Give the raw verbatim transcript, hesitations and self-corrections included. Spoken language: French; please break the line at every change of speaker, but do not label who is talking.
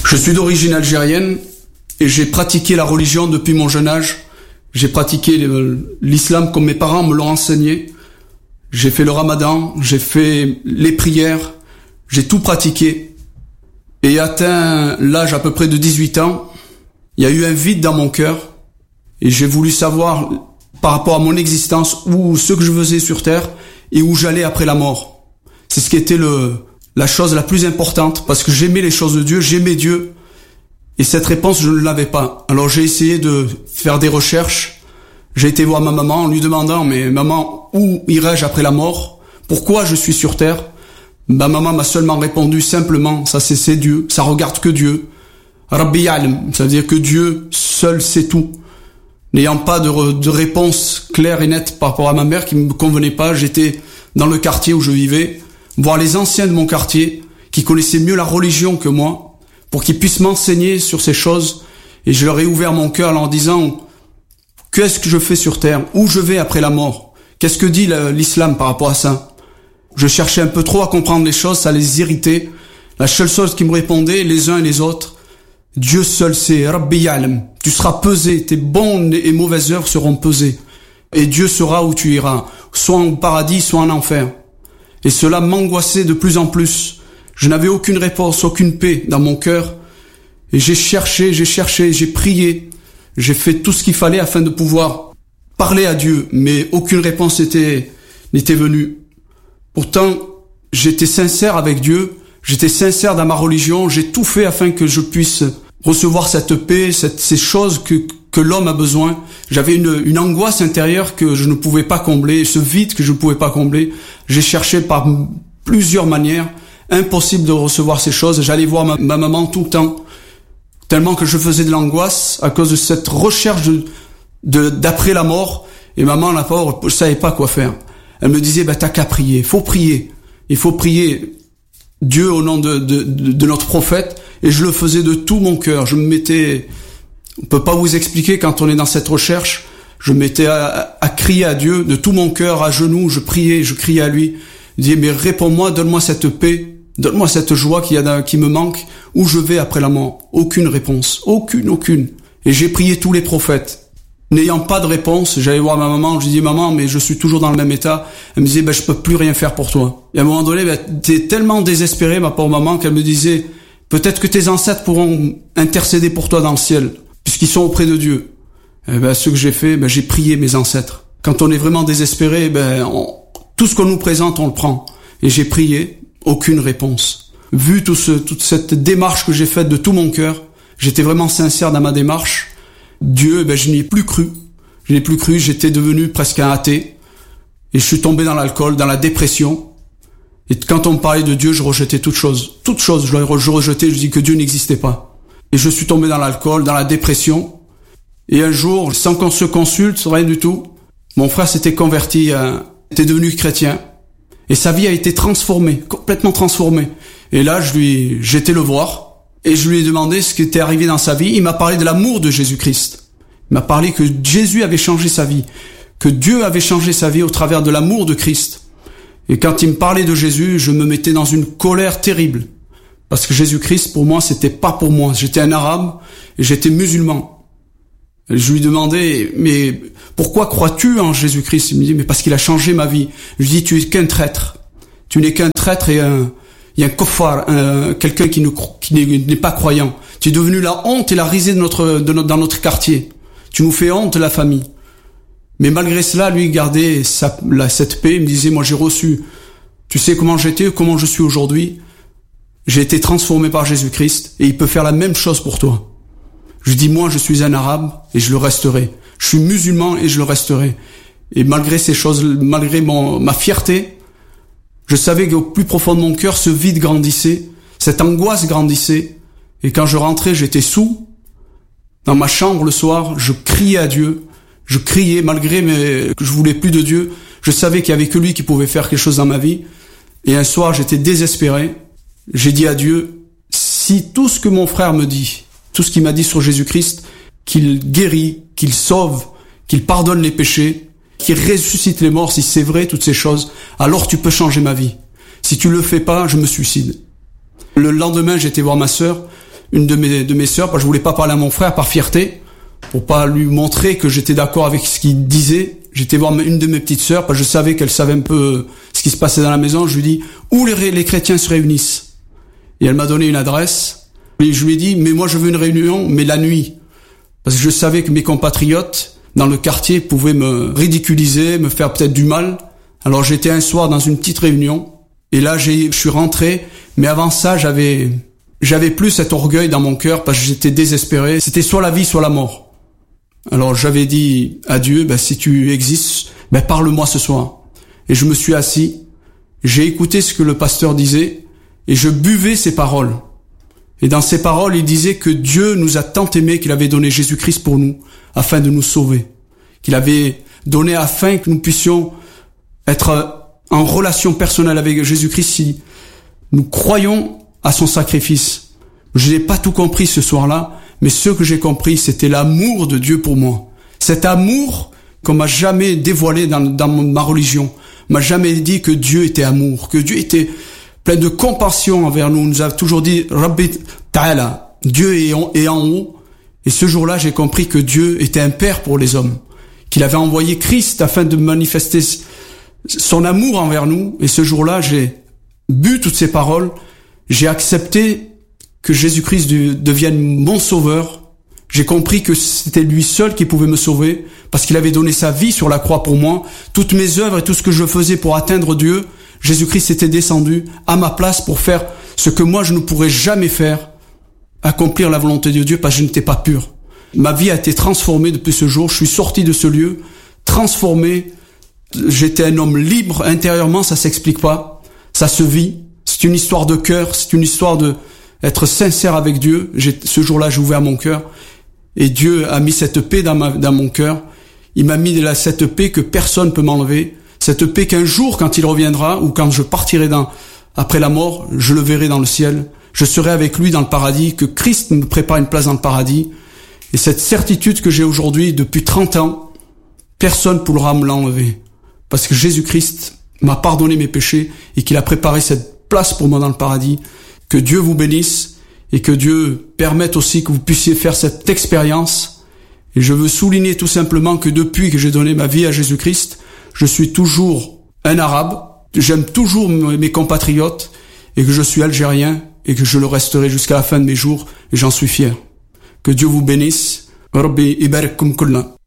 Je suis d'origine algérienne et j'ai pratiqué la religion depuis mon jeune âge. J'ai pratiqué l'islam comme mes parents me l'ont enseigné. J'ai fait le ramadan, j'ai fait les prières, j'ai tout pratiqué. Et atteint l'âge à peu près de dix-huit ans, il y a eu un vide dans mon cœur et j'ai voulu savoir par rapport à mon existence où ce que je faisais sur terre et où j'allais après la mort. C'est ce qui était le la chose la plus importante parce que j'aimais les choses de Dieu, j'aimais Dieu et cette réponse je ne l'avais pas. Alors j'ai essayé de faire des recherches. J'ai été voir ma maman en lui demandant mais maman, où irai-je après la mort? Pourquoi je suis sur terre? Ma maman m'a seulement répondu simplement, ça c'est, c'est Dieu, ça regarde que Dieu. Rabbi Ya'lam, ça veut dire que Dieu seul sait tout. N'ayant pas de, re, de réponse claire et nette par rapport à ma mère qui me convenait pas, j'étais dans le quartier où je vivais, voir les anciens de mon quartier qui connaissaient mieux la religion que moi, pour qu'ils puissent m'enseigner sur ces choses. Et je leur ai ouvert mon cœur en leur disant qu'est-ce que je fais sur terre, où je vais après la mort, qu'est-ce que dit l'islam par rapport à ça. Je cherchais un peu trop à comprendre les choses, ça les irritait. La seule chose qui me répondait, les uns et les autres, Dieu seul sait, Rabbi Ya'lam, tu seras pesé, tes bonnes et mauvaises œuvres seront pesées. Et Dieu saura où tu iras, soit au paradis, soit en enfer. Et cela m'angoissait de plus en plus. Je n'avais aucune réponse, aucune paix dans mon cœur. Et j'ai cherché, j'ai cherché, j'ai prié. J'ai fait tout ce qu'il fallait afin de pouvoir parler à Dieu, mais aucune réponse n'était, n'était venue. Pourtant, j'étais sincère avec Dieu, j'étais sincère dans ma religion, j'ai tout fait afin que je puisse recevoir cette paix, cette, ces choses que, que l'homme a besoin. J'avais une, une angoisse intérieure que je ne pouvais pas combler, ce vide que je ne pouvais pas combler. J'ai cherché par plusieurs manières, impossible de recevoir ces choses. J'allais voir ma, ma maman tout le temps, tellement que je faisais de l'angoisse à cause de cette recherche de, de, d'après la mort. Et maman, la pauvre, je savais pas quoi faire. Elle me disait, bah, t'as qu'à prier, faut prier. Il faut prier Dieu au nom de, de, de, de notre prophète. Et je le faisais de tout mon cœur. Je me mettais, on peut pas vous expliquer quand on est dans cette recherche, je me mettais à, à crier à Dieu de tout mon cœur, à genoux, je priais, je criais à lui. Je disais, mais réponds-moi, donne-moi cette paix, donne-moi cette joie qui, a, qui me manque, où je vais après la mort. Aucune réponse, aucune, aucune. Et j'ai prié tous les prophètes. N'ayant pas de réponse, j'allais voir ma maman, je disais, maman, mais je suis toujours dans le même état. Elle me disait, ben, je peux plus rien faire pour toi. Et à un moment donné, ben, t'es tellement désespéré, ma pauvre maman, qu'elle me disait, peut-être que tes ancêtres pourront intercéder pour toi dans le ciel, puisqu'ils sont auprès de Dieu. Et ben, ce que j'ai fait, ben, j'ai prié mes ancêtres. Quand on est vraiment désespéré, ben, on, tout ce qu'on nous présente, on le prend. Et j'ai prié, aucune réponse. Vu tout ce, toute cette démarche que j'ai faite de tout mon cœur, j'étais vraiment sincère dans ma démarche. Dieu, ben, je n'y ai plus cru. Je n'ai plus cru, j'étais devenu presque un athée. Et je suis tombé dans l'alcool, dans la dépression. Et quand on me parlait de Dieu, je rejetais toute chose. Toute chose, je, je rejetais, je dis que Dieu n'existait pas. Et je suis tombé dans l'alcool, dans la dépression. Et un jour, sans qu'on se consulte, rien du tout, mon frère s'était converti, euh, était devenu chrétien. Et sa vie a été transformée, complètement transformée. Et là, je lui, j'étais le voir. Et je lui ai demandé ce qui était arrivé dans sa vie. Il m'a parlé de l'amour de Jésus-Christ. Il m'a parlé que Jésus avait changé sa vie. Que Dieu avait changé sa vie au travers de l'amour de Christ. Et quand il me parlait de Jésus, je me mettais dans une colère terrible. Parce que Jésus-Christ, pour moi, c'était pas pour moi. J'étais un arabe et j'étais musulman. Et je lui demandais, mais pourquoi crois-tu en Jésus-Christ? Il me dit, mais parce qu'il a changé ma vie. Je lui dis, tu es qu'un traître. Tu n'es qu'un traître et un, il y a un koffar, un, quelqu'un qui, ne, qui n'est, n'est pas croyant. Tu es devenu la honte et la risée de notre, de notre, dans notre quartier. Tu nous fais honte, la famille. Mais malgré cela, lui, il gardait sa, la, cette paix. Il me disait, moi, j'ai reçu, tu sais comment j'étais, comment je suis aujourd'hui. J'ai été transformé par Jésus-Christ et il peut faire la même chose pour toi. Je dis, moi, je suis un arabe et je le resterai. Je suis musulman et je le resterai. Et malgré ces choses, malgré mon, ma fierté, je savais qu'au plus profond de mon cœur, ce vide grandissait, cette angoisse grandissait. Et quand je rentrais, j'étais saoul. Dans ma chambre le soir, je criais à Dieu. Je criais malgré mes, que je voulais plus de Dieu. Je savais qu'il y avait que lui qui pouvait faire quelque chose dans ma vie. Et un soir, j'étais désespéré. J'ai dit à Dieu, si tout ce que mon frère me dit, tout ce qu'il m'a dit sur Jésus-Christ, qu'il guérit, qu'il sauve, qu'il pardonne les péchés, qu'il ressuscite les morts, si c'est vrai, toutes ces choses, alors tu peux changer ma vie. Si tu le fais pas, je me suicide. Le lendemain, j'étais voir ma sœur. une de mes, de mes sœurs, parce que je voulais pas parler à mon frère par fierté, pour pas lui montrer que j'étais d'accord avec ce qu'il disait. J'étais voir une de mes petites sœurs, parce que je savais qu'elle savait un peu ce qui se passait dans la maison. Je lui dis, où les, les chrétiens se réunissent? Et elle m'a donné une adresse. Et je lui ai dit, mais moi je veux une réunion, mais la nuit. Parce que je savais que mes compatriotes, dans le quartier, pouvaient me ridiculiser, me faire peut-être du mal. Alors j'étais un soir dans une petite réunion, et là j'ai, je suis rentré, mais avant ça j'avais, j'avais plus cet orgueil dans mon cœur, parce que j'étais désespéré. C'était soit la vie, soit la mort. Alors j'avais dit à Dieu, ben, si tu existes, ben, parle-moi ce soir. Et je me suis assis, j'ai écouté ce que le pasteur disait, et je buvais ses paroles. Et dans ses paroles, il disait que Dieu nous a tant aimés qu'il avait donné Jésus-Christ pour nous, afin de nous sauver. Qu'il avait donné afin que nous puissions être en relation personnelle avec Jésus-Christ si nous croyons à son sacrifice. Je n'ai pas tout compris ce soir-là, mais ce que j'ai compris, c'était l'amour de Dieu pour moi. Cet amour qu'on m'a jamais dévoilé dans, dans ma religion. On m'a jamais dit que Dieu était amour, que Dieu était plein de compassion envers nous. On nous a toujours dit, Rabbi Ta'ala, Dieu est en, est en haut. Et ce jour-là, j'ai compris que Dieu était un père pour les hommes. Qu'il avait envoyé Christ afin de manifester son amour envers nous. Et ce jour-là, j'ai bu toutes ces paroles. J'ai accepté que Jésus-Christ devienne mon sauveur. J'ai compris que c'était lui seul qui pouvait me sauver, parce qu'il avait donné sa vie sur la croix pour moi. Toutes mes œuvres et tout ce que je faisais pour atteindre Dieu, Jésus-Christ était descendu à ma place pour faire ce que moi je ne pourrais jamais faire, accomplir la volonté de Dieu, parce que je n'étais pas pur. Ma vie a été transformée depuis ce jour. Je suis sorti de ce lieu, transformé. J'étais un homme libre intérieurement, ça s'explique pas. Ça se vit. C'est une histoire de cœur, c'est une histoire de être sincère avec Dieu. J'ai, ce jour-là, j'ai ouvert mon cœur. Et Dieu a mis cette paix dans, ma, dans mon cœur. Il m'a mis là, cette paix que personne ne peut m'enlever. Cette paix qu'un jour, quand il reviendra, ou quand je partirai dans, après la mort, je le verrai dans le ciel. Je serai avec lui dans le paradis, que Christ me prépare une place dans le paradis. Et cette certitude que j'ai aujourd'hui, depuis trente ans, personne ne pourra me l'enlever. Parce que Jésus-Christ m'a pardonné mes péchés et qu'il a préparé cette place pour moi dans le paradis. Que Dieu vous bénisse et que Dieu permette aussi que vous puissiez faire cette expérience. Et je veux souligner tout simplement que depuis que j'ai donné ma vie à Jésus-Christ, je suis toujours un arabe, j'aime toujours mes compatriotes et que je suis algérien et que je le resterai jusqu'à la fin de mes jours et j'en suis fier. Que Dieu vous bénisse. Rabbi ibarakkum kullan.